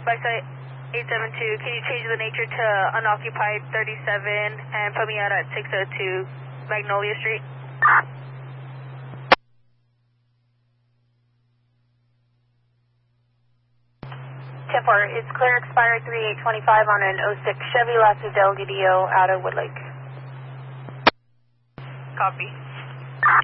Backside 872, can you change the nature to unoccupied 37 and put me out at 602 Magnolia Street? 10-4, it's clear, expired 3825 on an 06 Chevy, last is LDDO out of Woodlake. Copy.